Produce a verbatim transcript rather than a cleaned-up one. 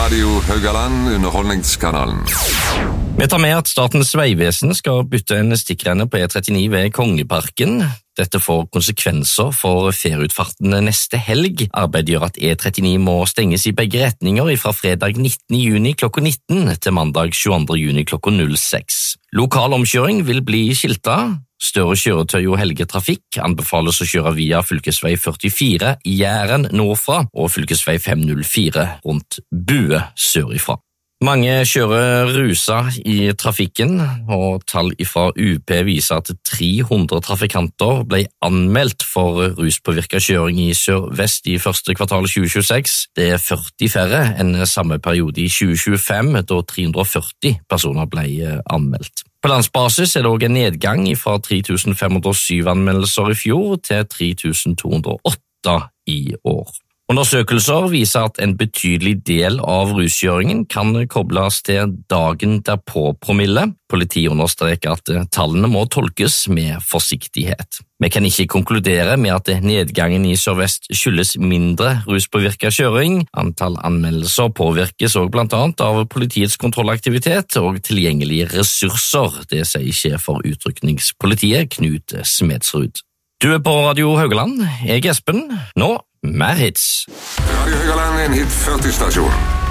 Radio Haugaland, underholdningskanalen. Vi tar med at Statens vegvesen skal bytte en stikkrenne på E trettini ved Kongeparken. Dette får konsekvenser for ferieutfarten neste helg. Arbeidet gjør at E trettini må stenges i begge retninger fra fredag nittende juni klokka nitten til mandag tjueandre juni klokka null seks. Lokal omkjøring vil bli skilta. Større kjøretøy og helgetrafikk anbefales å kjøre via fylkesvei førtifire i Jæren nordfra og fylkesvei fem null fire rundt Bue sørifra. Mange kjører rusa i trafikken, og tall fra U P viser at tre hundre trafikanter ble anmeldt for ruspåvirket kjøring i sør-vest i første kvartal tjue tjueseks. Det er førti færre enn samme periode i tjue tjuefem, da tre hundre og førti personer ble anmeldt. På landsbasis er det også en nedgang fra tre tusen fem hundre og syv anmeldelser i fjor til tre tusen to hundre og åtte i år. Undersøkelser viser at en betydelig del av ruskjøringen kan kobles til dagen derpå promille. Politiet understreker at tallene må tolkes med forsiktighet. Vi kan ikke konkludere med at nedgangen i sørvest skyldes mindre ruspåvirket kjøring. Antall anmeldelser påvirkes også blant annet av politiets kontrollaktivitet og tilgjengelige ressurser, det sier sjef for utrykningspolitiet Knut Smedsrud. Du er på Radio Haugaland, jeg er Espen. Nå mer hits. Radio Haugaland er en hit førti stasjon.